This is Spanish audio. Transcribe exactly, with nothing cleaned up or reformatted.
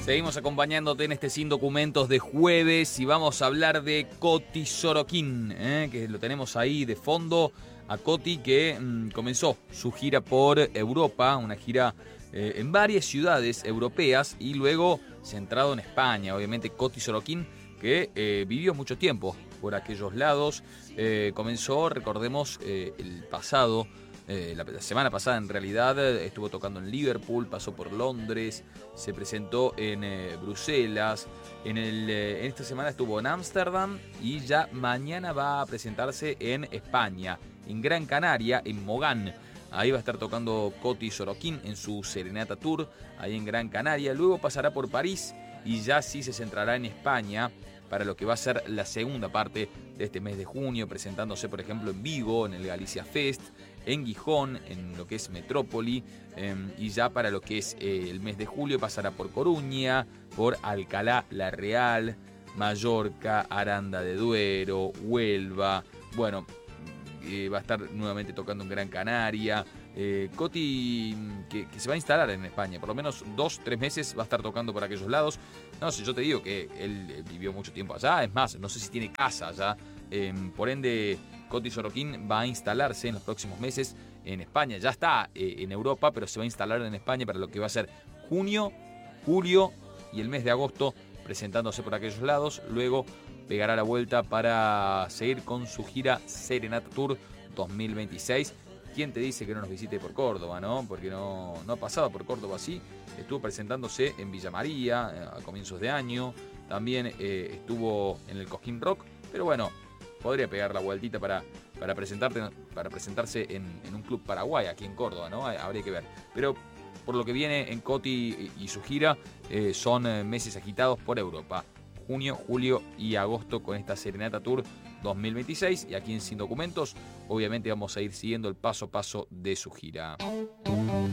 Seguimos acompañándote en este Sin Documentos de jueves y vamos a hablar de Coti Sorokin, ¿eh? que lo tenemos ahí de fondo. A Coti que mmm, comenzó su gira por Europa, una gira eh, en varias ciudades europeas y luego centrado en España. Obviamente Coti Sorokin que eh, vivió mucho tiempo por aquellos lados. Eh, comenzó, recordemos, eh, el pasado... Eh, la, la semana pasada en realidad estuvo tocando en Liverpool, pasó por Londres, se presentó en eh, Bruselas, en, el, eh, en esta semana estuvo en Ámsterdam y ya mañana va a presentarse en España, en Gran Canaria, en Mogán. Ahí va a estar tocando Coti Sorokin en su Serenata Tour, ahí en Gran Canaria. Luego pasará por París y ya sí se centrará en España para lo que va a ser la segunda parte de este mes de junio, presentándose por ejemplo en Vigo, en el Galicia Fest, en Gijón, en lo que es Metrópoli, eh, y ya para lo que es eh, el mes de julio pasará por Coruña, por Alcalá La Real, Mallorca, Aranda de Duero, Huelva. Bueno, eh, va a estar nuevamente tocando en Gran Canaria. Eh, Coti que, que se va a instalar en España, por lo menos dos, tres meses va a estar tocando por aquellos lados. No sé, yo te digo que él vivió mucho tiempo allá, es más, no sé si tiene casa allá. Eh, por ende, Coti Sorokin va a instalarse en los próximos meses en España. Ya está eh, en Europa, pero se va a instalar en España para lo que va a ser junio, julio y el mes de agosto, presentándose por aquellos lados. Luego pegará la vuelta para seguir con su gira Serenata Tour dos mil veintiséis. ¿Quién te dice que no nos visite por Córdoba, no? Porque no, no ha pasado por Córdoba así. Estuvo presentándose en Villa María eh, a comienzos de año. También eh, estuvo en el Cosquín Rock. Pero bueno, podría pegar la vueltita para, para, presentarte, para presentarse en, en un club Paraguay, aquí en Córdoba, ¿no? Habría que ver. Pero por lo que viene en Coti y, y su gira, eh, son eh, meses agitados por Europa. Junio, julio y agosto con esta Serenata Tour dos mil veintiséis. Y aquí en Sin Documentos, obviamente vamos a ir siguiendo el paso a paso de su gira.